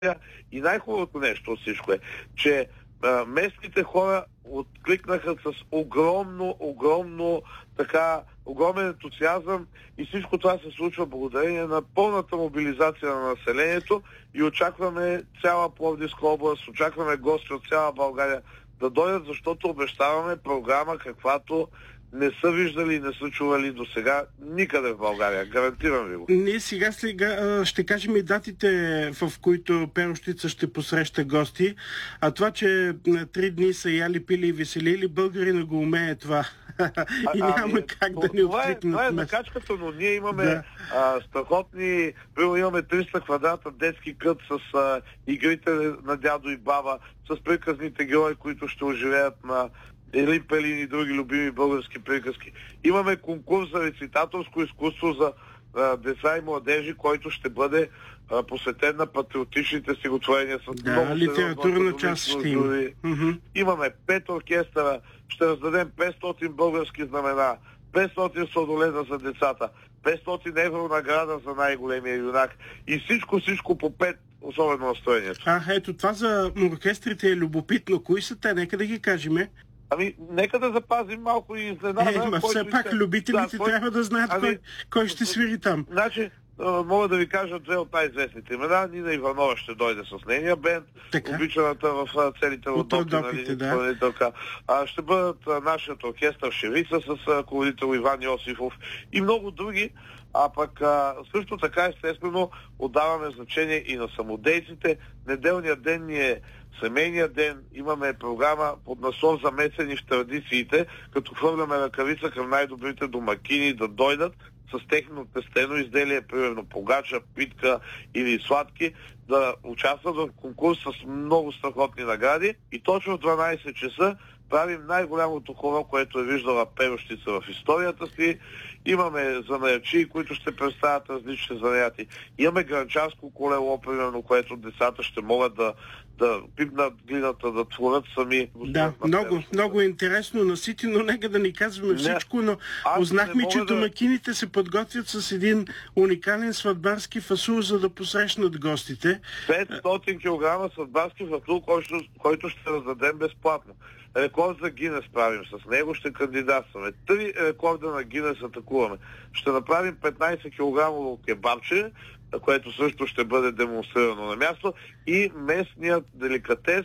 И най-хубавото нещо от всичко е, че местните хора откликнаха с огромен ентусиазъм и всичко това се случва благодарение на пълната мобилизация на населението и очакваме цяла Пловдивска област, очакваме гости от цяла България да дойдат, защото обещаваме програма, каквато не са виждали и не са чували до сега никъде в България. Гарантирам ви го. Ние сега ще кажем и датите, в които Перущица ще посреща гости. А това, че на 3 дни са яли, пили и веселили, българина го умее това. И няма как да ни откликнат. Това е закачката, но ние имаме страхотни... Имаме 300 квадрата детски кът с игрите на дядо и баба, с приказните герои, които ще оживеят на Елин Пелин и други любими български приказки. Имаме конкурс за рецитаторско изкуство за деца и младежи, който ще бъде посветен на патриотичните стихотворения с много литературна част ще има. Имаме 5 оркестъра, ще раздадем 500 български знамена, 500 сладоледа за децата, 500 евро награда за най-големия юнак и всичко по 5, особено настроението. Ето това за оркестрите е любопитно. Кои са те? Нека да ги кажем. Нека да запазим малко и изненада. Все пак любителите трябва да знаят кой ще свири там. Значи, мога да ви кажа 2 от най-известните имена. Нина Иванова ще дойде с нейния бенд, обичаната в целите Родопи, изпълнителка. Ще бъдат нашият оркестър Шевица с ръководител Иван Йосифов и много други. А пък също така естествено отдаваме значение и на самодейците. Неделният ден ни е семейния ден, имаме програма под наслов замесени в традициите, като хвърляме ръкавица към най-добрите домакини да дойдат с техно тестено изделие, примерно погача, питка или сладки, да участват в конкурс с много страхотни награди и точно в 12 часа правим най-голямото хоро, което е виждала Перущица в историята си. Имаме занаячи, които ще представят различни занаяти. Имаме гранчарско колело, примерно, което децата ще могат да пипнат глината, да творят сами. Да, много интересно, наситено. Нека да ни казваме всичко, но узнахме, че домакините се подготвят с един уникален сватбарски фасул, за да посрещнат гостите. 500 кг сватбарски фасул, който ще раздадем безплатно. Рекорд за Гинес правим. С него ще кандидатстваме. 3 рекорда на Гинес атакуваме. Ще направим 15 кг кебабче, което също ще бъде демонстрирано на място, и местният деликатес,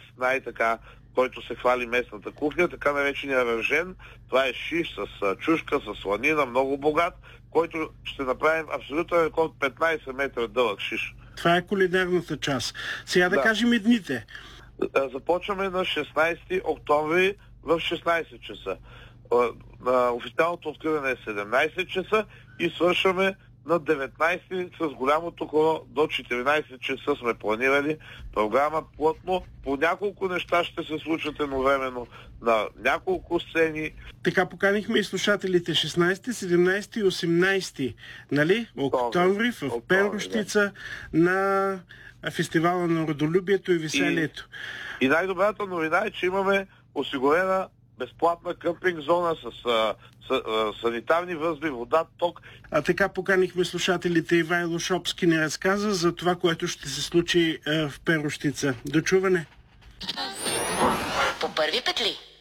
който се хвали местната кухня, така наречения ръжен. Това е шиш с чушка, с сланина, много богат, който ще направим абсолютен рекорд 15 метра дълъг шиш. Това е кулинарната част. Сега да кажем и дните. Започваме на 16 октомври в 16 часа. Официалното откриване е 17 часа и свършваме на 19 с голямото хоро до 14 часа сме планирали програма плътно. По няколко неща ще се случат едновременно на няколко сцени. Така поканихме и слушателите 16, 17 и 18, нали? Октомври в Перущица на фестивала на родолюбието и веселието. И най-добрата новина е, че имаме осигурена безплатна къмпинг зона с санитарни възли, вода, ток. А така поканихме слушателите. Ивайло Шопски ни разказа за това, което ще се случи в Перущица. До чуване! По първи петли!